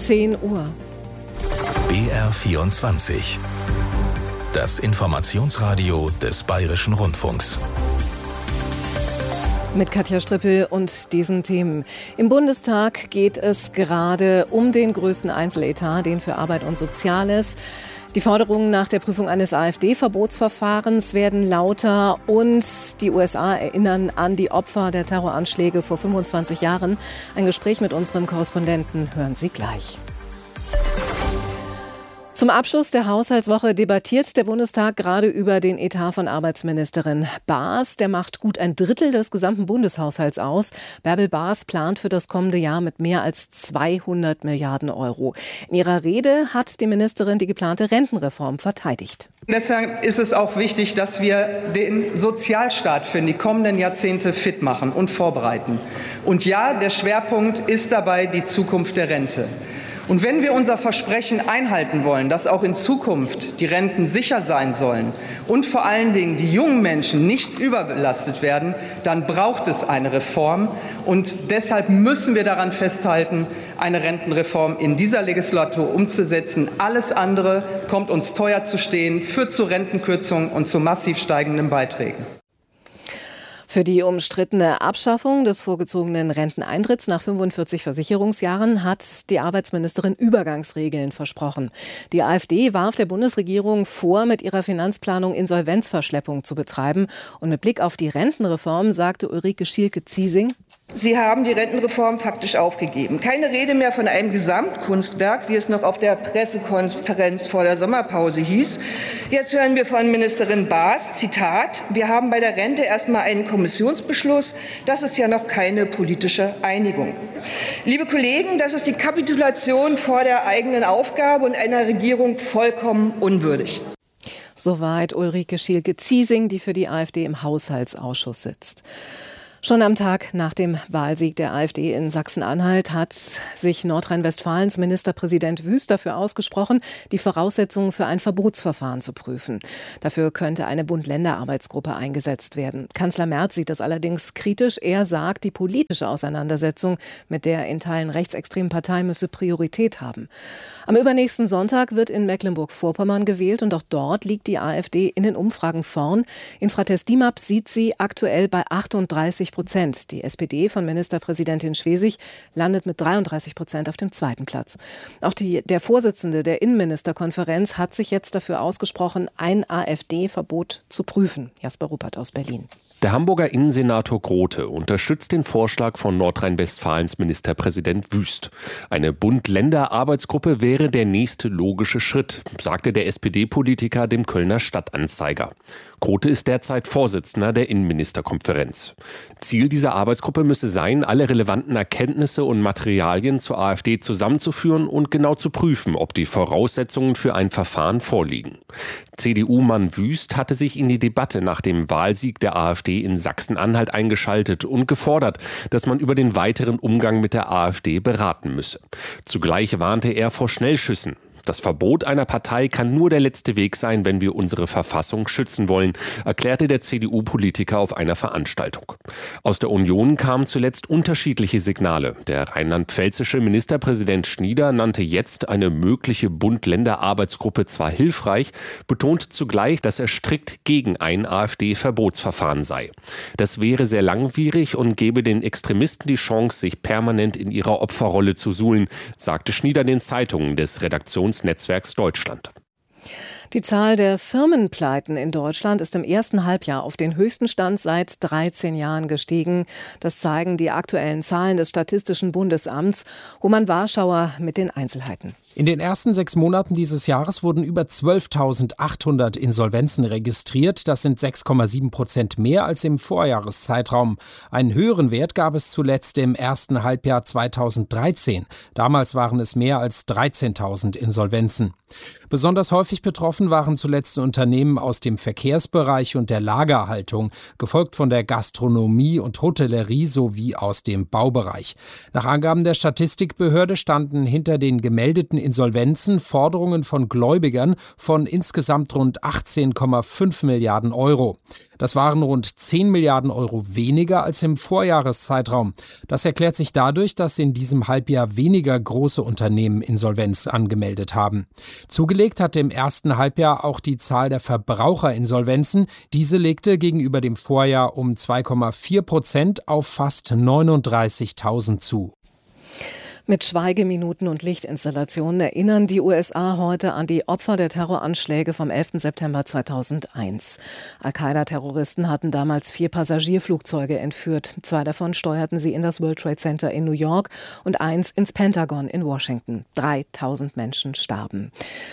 10 Uhr. BR24. Das Informationsradio des Bayerischen Rundfunks. Mit Katja Strippel und diesen Themen. Im Bundestag geht es gerade um den größten Einzeletat, den für Arbeit und Soziales. Die Forderungen nach der Prüfung eines AfD-Verbotsverfahrens werden lauter und die USA erinnern an die Opfer der Terroranschläge vor 25 Jahren. Ein Gespräch mit unserem Korrespondenten hören Sie gleich. Zum Abschluss der Haushaltswoche debattiert der Bundestag gerade über den Etat von Arbeitsministerin Baas. Der macht gut ein Drittel des gesamten Bundeshaushalts aus. Bärbel Baas plant für das kommende Jahr mit mehr als 200 Milliarden Euro. In ihrer Rede hat die Ministerin die geplante Rentenreform verteidigt. Deshalb ist es auch wichtig, dass wir den Sozialstaat für die kommenden Jahrzehnte fit machen und vorbereiten. Und ja, der Schwerpunkt ist dabei die Zukunft der Rente. Und wenn wir unser Versprechen einhalten wollen, dass auch in Zukunft die Renten sicher sein sollen und vor allen Dingen die jungen Menschen nicht überbelastet werden, dann braucht es eine Reform. Und deshalb müssen wir daran festhalten, eine Rentenreform in dieser Legislatur umzusetzen. Alles andere kommt uns teuer zu stehen, führt zu Rentenkürzungen und zu massiv steigenden Beiträgen. Für die umstrittene Abschaffung des vorgezogenen Renteneintritts nach 45 Versicherungsjahren hat die Arbeitsministerin Übergangsregeln versprochen. Die AfD warf der Bundesregierung vor, mit ihrer Finanzplanung Insolvenzverschleppung zu betreiben. Und mit Blick auf die Rentenreform sagte Ulrike Schielke-Ziesing: Sie haben die Rentenreform faktisch aufgegeben. Keine Rede mehr von einem Gesamtkunstwerk, wie es noch auf der Pressekonferenz vor der Sommerpause hieß. Jetzt hören wir von Ministerin Baas, Zitat: Wir haben bei der Rente erstmal einen Kommissionsbeschluss. Das ist ja noch keine politische Einigung. Liebe Kollegen, das ist die Kapitulation vor der eigenen Aufgabe und einer Regierung vollkommen unwürdig. Soweit Ulrike Schielke-Ziesing, die für die AfD im Haushaltsausschuss sitzt. Schon am Tag nach dem Wahlsieg der AfD in Sachsen-Anhalt hat sich Nordrhein-Westfalens Ministerpräsident Wüst dafür ausgesprochen, die Voraussetzungen für ein Verbotsverfahren zu prüfen. Dafür könnte eine Bund-Länder-Arbeitsgruppe eingesetzt werden. Kanzler Merz sieht das allerdings kritisch. Er sagt, die politische Auseinandersetzung mit der in Teilen rechtsextremen Partei müsse Priorität haben. Am übernächsten Sonntag wird in Mecklenburg-Vorpommern gewählt und auch dort liegt die AfD in den Umfragen vorn. In Fratest-Dimap sieht sie aktuell bei 38%. Die SPD von Ministerpräsidentin Schwesig landet mit 33% auf dem zweiten Platz. Auch der Vorsitzende der Innenministerkonferenz hat sich jetzt dafür ausgesprochen, ein AfD-Verbot zu prüfen. Jasper Ruppert aus Berlin. Der Hamburger Innensenator Grote unterstützt den Vorschlag von Nordrhein-Westfalens Ministerpräsident Wüst. Eine Bund-Länder-Arbeitsgruppe wäre der nächste logische Schritt, sagte der SPD-Politiker dem Kölner Stadtanzeiger. Grote ist derzeit Vorsitzender der Innenministerkonferenz. Ziel dieser Arbeitsgruppe müsse sein, alle relevanten Erkenntnisse und Materialien zur AfD zusammenzuführen und genau zu prüfen, ob die Voraussetzungen für ein Verfahren vorliegen. CDU-Mann Wüst hatte sich in die Debatte nach dem Wahlsieg der AfD in Sachsen-Anhalt eingeschaltet und gefordert, dass man über den weiteren Umgang mit der AfD beraten müsse. Zugleich warnte er vor Schnellschüssen. Das Verbot einer Partei kann nur der letzte Weg sein, wenn wir unsere Verfassung schützen wollen, erklärte der CDU-Politiker auf einer Veranstaltung. Aus der Union kamen zuletzt unterschiedliche Signale. Der rheinland-pfälzische Ministerpräsident Schnieder nannte jetzt eine mögliche Bund-Länder-Arbeitsgruppe zwar hilfreich, betont zugleich, dass er strikt gegen ein AfD-Verbotsverfahren sei. Das wäre sehr langwierig und gebe den Extremisten die Chance, sich permanent in ihrer Opferrolle zu suhlen, sagte Schnieder den Zeitungen des Redaktionsnetzwerks Deutschland. Die Zahl der Firmenpleiten in Deutschland ist im ersten Halbjahr auf den höchsten Stand seit 13 Jahren gestiegen. Das zeigen die aktuellen Zahlen des Statistischen Bundesamts. Roman Warschauer mit den Einzelheiten. In den ersten 6 Monaten dieses Jahres wurden über 12.800 Insolvenzen registriert. Das sind 6,7% mehr als im Vorjahreszeitraum. Einen höheren Wert gab es zuletzt im ersten Halbjahr 2013. Damals waren es mehr als 13.000 Insolvenzen. Besonders häufig betroffen Betroffen waren zuletzt Unternehmen aus dem Verkehrsbereich und der Lagerhaltung, gefolgt von der Gastronomie und Hotellerie sowie aus dem Baubereich. Nach Angaben der Statistikbehörde standen hinter den gemeldeten Insolvenzen Forderungen von Gläubigern von insgesamt rund 18,5 Milliarden Euro. Das waren rund 10 Milliarden Euro weniger als im Vorjahreszeitraum. Das erklärt sich dadurch, dass in diesem Halbjahr weniger große Unternehmen Insolvenz angemeldet haben. Zugelegt hatte im ersten Halbjahr auch die Zahl der Verbraucherinsolvenzen. Diese legte gegenüber dem Vorjahr um 2,4% auf fast 39.000 zu. Mit Schweigeminuten und Lichtinstallationen erinnern die USA heute an die Opfer der Terroranschläge vom 11. September 2001. Al-Qaida-Terroristen hatten damals 4 Passagierflugzeuge entführt. 2 davon steuerten sie in das World Trade Center in New York und 1 ins Pentagon in Washington. 3.000 Menschen starben.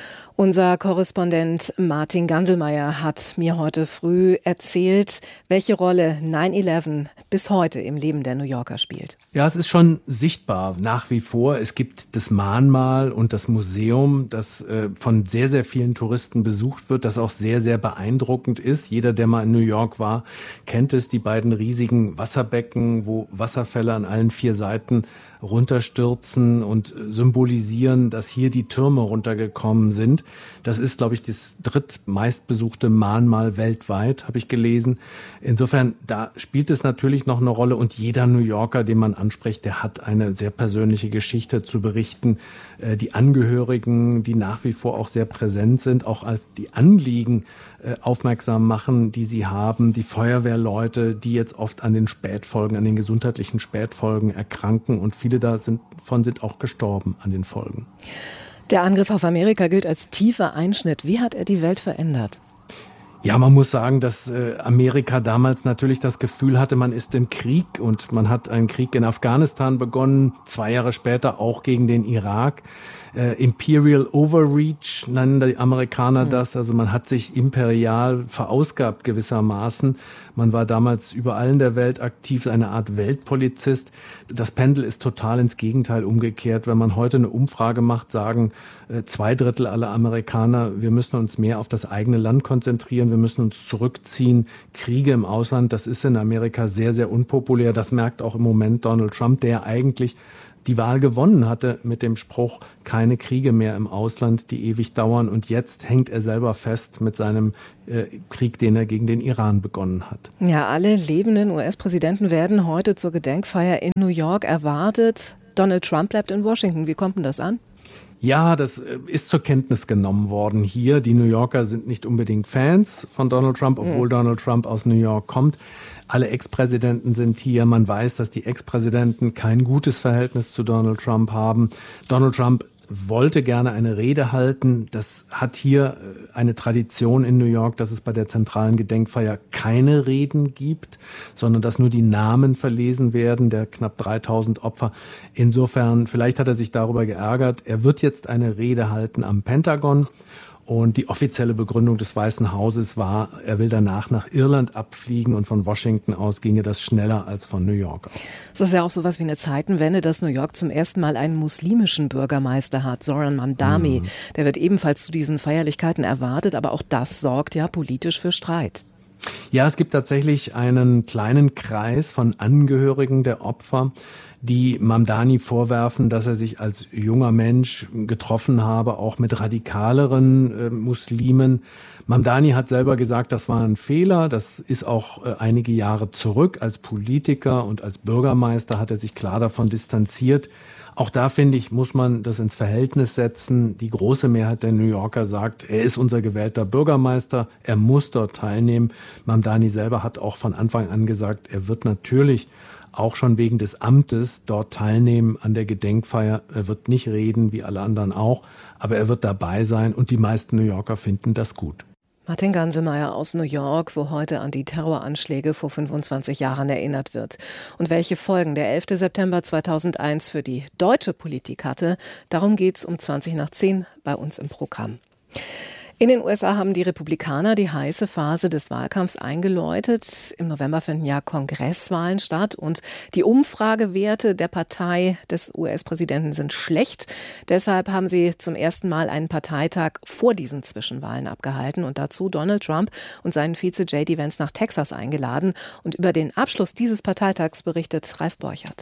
Unser Korrespondent Martin Ganselmeier hat mir heute früh erzählt, welche Rolle 9/11 bis heute im Leben der New Yorker spielt. Ja, es ist schon sichtbar nach wie vor. Es gibt das Mahnmal und das Museum, das von sehr, sehr vielen Touristen besucht wird, das auch sehr, sehr beeindruckend ist. Jeder, der mal in New York war, kennt es, die beiden riesigen Wasserbecken, wo Wasserfälle an allen 4 Seiten runterstürzen und symbolisieren, dass hier die Türme runtergekommen sind. Das ist, glaube ich, das drittmeistbesuchte Mahnmal weltweit, habe ich gelesen. Insofern, da spielt es natürlich noch eine Rolle und jeder New Yorker, den man anspricht, der hat eine sehr persönliche Geschichte zu berichten. Die Angehörigen, die nach wie vor auch sehr präsent sind, auch auf die Anliegen aufmerksam machen, die sie haben, die Feuerwehrleute, die jetzt oft an den Spätfolgen, an den gesundheitlichen Spätfolgen erkranken und viele davon sind auch gestorben an den Folgen. Der Angriff auf Amerika gilt als tiefer Einschnitt. Wie hat er die Welt verändert? Ja, man muss sagen, dass Amerika damals natürlich das Gefühl hatte, man ist im Krieg und man hat einen Krieg in Afghanistan begonnen, 2 Jahre später auch gegen den Irak. Imperial Overreach nennen die Amerikaner das, also man hat sich imperial verausgabt gewissermaßen. Man war damals überall in der Welt aktiv, eine Art Weltpolizist. Das Pendel ist total ins Gegenteil umgekehrt. Wenn man heute eine Umfrage macht, sagen 2/3 aller Amerikaner, wir müssen uns mehr auf das eigene Land konzentrieren, wir müssen uns zurückziehen. Kriege im Ausland, das ist in Amerika sehr, sehr unpopulär. Das merkt auch im Moment Donald Trump, der eigentlich die Wahl gewonnen hatte mit dem Spruch, keine Kriege mehr im Ausland, die ewig dauern. Und jetzt hängt er selber fest mit seinem Krieg, den er gegen den Iran begonnen hat. Ja, alle lebenden US-Präsidenten werden heute zur Gedenkfeier in New York erwartet. Donald Trump bleibt in Washington. Wie kommt denn das an? Ja, das ist zur Kenntnis genommen worden hier. Die New Yorker sind nicht unbedingt Fans von Donald Trump, obwohl Donald Trump aus New York kommt. Alle Ex-Präsidenten sind hier. Man weiß, dass die Ex-Präsidenten kein gutes Verhältnis zu Donald Trump haben. Donald Trump wollte gerne eine Rede halten. Das hat hier eine Tradition in New York, dass es bei der zentralen Gedenkfeier keine Reden gibt, sondern dass nur die Namen verlesen werden, der knapp 3.000 Opfer. Insofern, vielleicht hat er sich darüber geärgert. Er wird jetzt eine Rede halten am Pentagon. Und die offizielle Begründung des Weißen Hauses war, er will danach nach Irland abfliegen und von Washington aus ginge das schneller als von New York. Es ist ja auch sowas wie eine Zeitenwende, dass New York zum ersten Mal einen muslimischen Bürgermeister hat, Zoran Mandami. Der wird ebenfalls zu diesen Feierlichkeiten erwartet, aber auch das sorgt ja politisch für Streit. Ja, es gibt tatsächlich einen kleinen Kreis von Angehörigen der Opfer, die Mamdani vorwerfen, dass er sich als junger Mensch getroffen habe, auch mit radikaleren Muslimen. Mamdani hat selber gesagt, das war ein Fehler. Das ist auch einige Jahre zurück. Als Politiker und als Bürgermeister hat er sich klar davon distanziert. Auch da, finde ich, muss man das ins Verhältnis setzen. Die große Mehrheit der New Yorker sagt, er ist unser gewählter Bürgermeister, er muss dort teilnehmen. Mamdani selber hat auch von Anfang an gesagt, er wird natürlich auch schon wegen des Amtes dort teilnehmen an der Gedenkfeier. Er wird nicht reden, wie alle anderen auch, aber er wird dabei sein und die meisten New Yorker finden das gut. Martin Ganselmeier aus New York, wo heute an die Terroranschläge vor 25 Jahren erinnert wird. Und welche Folgen der 11. September 2001 für die deutsche Politik hatte, darum geht's um 20 nach 10 bei uns im Programm. In den USA haben die Republikaner die heiße Phase des Wahlkampfs eingeläutet. Im November finden ja Kongresswahlen statt und die Umfragewerte der Partei des US-Präsidenten sind schlecht. Deshalb haben sie zum ersten Mal einen Parteitag vor diesen Zwischenwahlen abgehalten und dazu Donald Trump und seinen Vize J.D. Vance nach Texas eingeladen. Und über den Abschluss dieses Parteitags berichtet Ralf Borchert.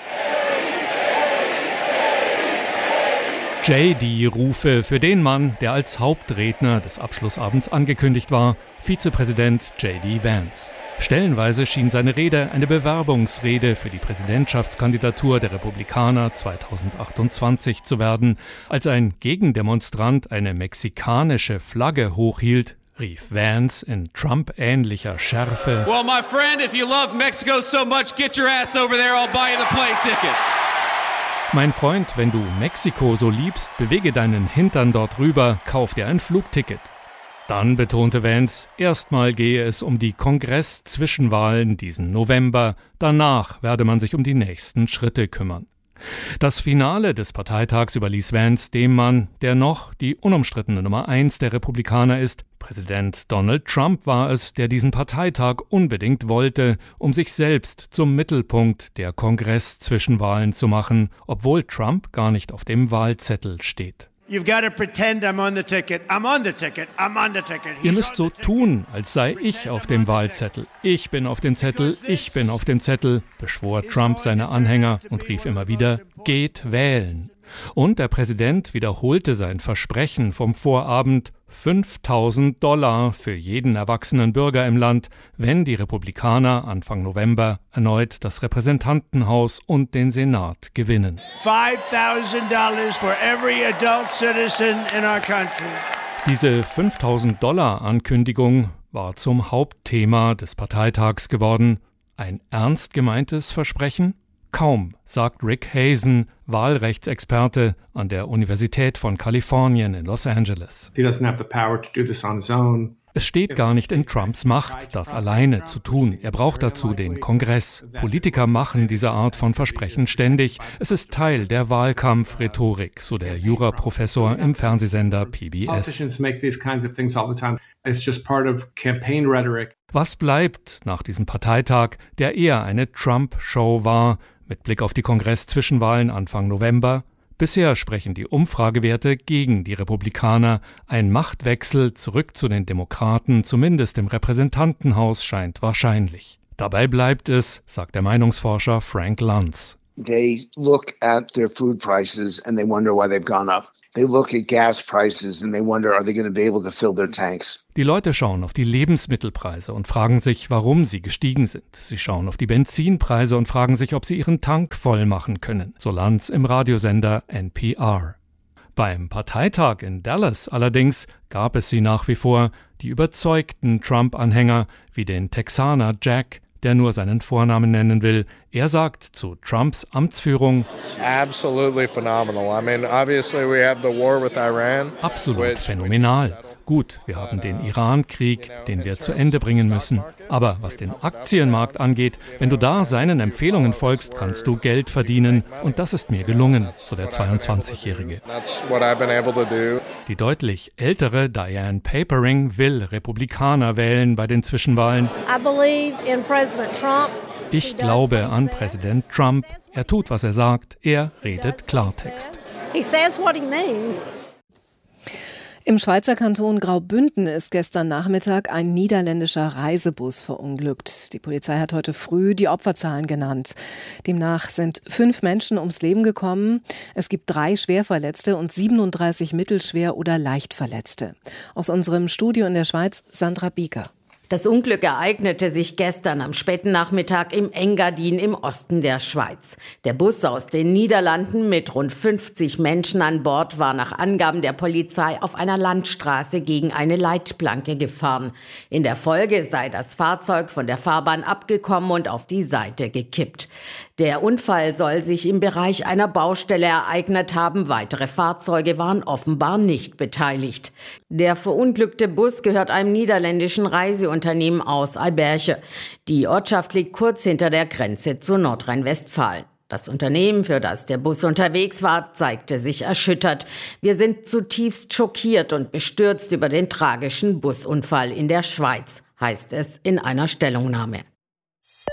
JD-Rufe für den Mann, der als Hauptredner des Abschlussabends angekündigt war, Vizepräsident J.D. Vance. Stellenweise schien seine Rede eine Bewerbungsrede für die Präsidentschaftskandidatur der Republikaner 2028 zu werden. Als ein Gegendemonstrant eine mexikanische Flagge hochhielt, rief Vance in Trump-ähnlicher Schärfe: Well, my friend, if you love Mexico so much, get your ass over there, I'll buy you the plane ticket. Mein Freund, wenn du Mexiko so liebst, bewege deinen Hintern dort rüber, kauf dir ein Flugticket. Dann betonte Vance, erstmal gehe es um die Kongress-Zwischenwahlen diesen November, danach werde man sich um die nächsten Schritte kümmern. Das Finale des Parteitags überließ Vance dem Mann, der noch die unumstrittene Nummer 1 der Republikaner ist. Präsident Donald Trump war es, der diesen Parteitag unbedingt wollte, um sich selbst zum Mittelpunkt der Kongress-Zwischenwahlen zu machen, obwohl Trump gar nicht auf dem Wahlzettel steht. You've got to pretend I'm on the ticket. I'm on the ticket. I'm on the ticket. Ihr müsst so tun, als sei ich auf dem Wahlzettel. Ich bin auf dem Zettel, ich bin auf dem Zettel, beschwor Trump seine Anhänger und rief immer wieder: Geht wählen. Und der Präsident wiederholte sein Versprechen vom Vorabend: $5.000 für jeden erwachsenen Bürger im Land, wenn die Republikaner Anfang November erneut das Repräsentantenhaus und den Senat gewinnen. $5,000 for every adult citizen in our country. Diese $5.000-Ankündigung war zum Hauptthema des Parteitags geworden. Ein ernst gemeintes Versprechen? Kaum, sagt Rick Hazen, Wahlrechtsexperte an der Universität von Kalifornien in Los Angeles. Es steht gar nicht in Trumps Macht, das alleine zu tun. Er braucht dazu den Kongress. Politiker machen diese Art von Versprechen ständig. Es ist Teil der Wahlkampfrhetorik, so der Juraprofessor im Fernsehsender PBS. Was bleibt nach diesem Parteitag, der eher eine Trump-Show war, mit Blick auf die Kongress-Zwischenwahlen Anfang November? Bisher sprechen die Umfragewerte gegen die Republikaner. Ein Machtwechsel zurück zu den Demokraten, zumindest im Repräsentantenhaus, scheint wahrscheinlich. Dabei bleibt es, sagt der Meinungsforscher Frank Luntz. They look at their food prices and they wonder why they've gone up. They look at gas prices and they wonder, are they going to be able to fill their tanks? Die Leute schauen auf die Lebensmittelpreise und fragen sich, warum sie gestiegen sind. Sie schauen auf die Benzinpreise und fragen sich, ob sie ihren Tank voll machen können. So Luntz im Radiosender NPR. Beim Parteitag in Dallas allerdings gab es sie nach wie vor, die überzeugten Trump-Anhänger wie den Texaner Jack, der nur seinen Vornamen nennen will. Er sagt zu Trumps Amtsführung: Absolutely phenomenal. I mean, obviously we have the war with Iran. Absolut phänomenal. Gut, wir haben den Iran-Krieg, den wir zu Ende bringen müssen. Aber was den Aktienmarkt angeht, wenn du da seinen Empfehlungen folgst, kannst du Geld verdienen. Und das ist mir gelungen, so der 22-Jährige. Die deutlich ältere Diane Papering will Republikaner wählen bei den Zwischenwahlen. Ich glaube an Präsident Trump. Er tut, was er sagt. Er redet Klartext. Im Schweizer Kanton Graubünden ist gestern Nachmittag ein niederländischer Reisebus verunglückt. Die Polizei hat heute früh die Opferzahlen genannt. Demnach sind 5 Menschen ums Leben gekommen. Es gibt 3 Schwerverletzte und 37 mittelschwer oder leicht Verletzte. Aus unserem Studio in der Schweiz, Sandra Bieger. Das Unglück ereignete sich gestern am späten Nachmittag im Engadin im Osten der Schweiz. Der Bus aus den Niederlanden mit rund 50 Menschen an Bord war nach Angaben der Polizei auf einer Landstraße gegen eine Leitplanke gefahren. In der Folge sei das Fahrzeug von der Fahrbahn abgekommen und auf die Seite gekippt. Der Unfall soll sich im Bereich einer Baustelle ereignet haben. Weitere Fahrzeuge waren offenbar nicht beteiligt. Der verunglückte Bus gehört einem niederländischen Reiseunternehmen aus Alberche. Die Ortschaft liegt kurz hinter der Grenze zu Nordrhein-Westfalen. Das Unternehmen, für das der Bus unterwegs war, zeigte sich erschüttert. Wir sind zutiefst schockiert und bestürzt über den tragischen Busunfall in der Schweiz, heißt es in einer Stellungnahme.